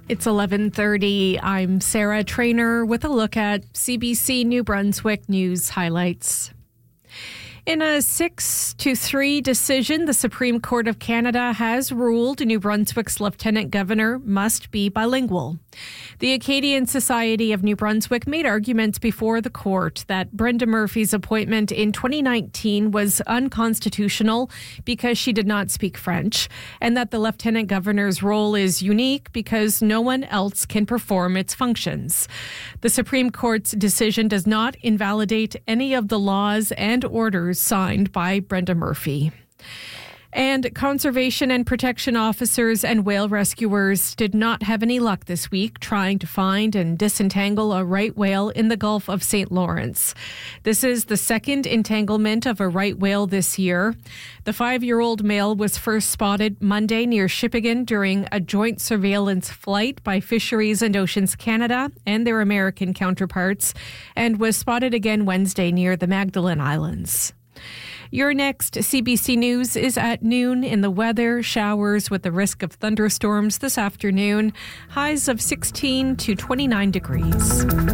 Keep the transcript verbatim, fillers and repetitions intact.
It's eleven thirty. I'm Sarah Trainer with a look at C B C New Brunswick news highlights. In a six to three decision, the Supreme Court of Canada has ruled New Brunswick's Lieutenant Governor must be bilingual. The Acadian Society of New Brunswick made arguments before the court that Brenda Murphy's appointment in twenty nineteen was unconstitutional because she did not speak French, and that the Lieutenant Governor's role is unique because no one else can perform its functions. The Supreme Court's decision does not invalidate any of the laws and orders signed by Brenda Murphy. And conservation and protection officers and whale rescuers did not have any luck this week trying to find and disentangle a right whale in the Gulf of Saint Lawrence. This is the second entanglement of a right whale this year. The five-year-old male was first spotted Monday near Shippagan during a joint surveillance flight by Fisheries and Oceans Canada and their American counterparts, and was spotted again Wednesday near the Magdalen Islands. Your next C B C News is at noon. In the weather, showers with the risk of thunderstorms this afternoon. Highs of sixteen to twenty-nine degrees.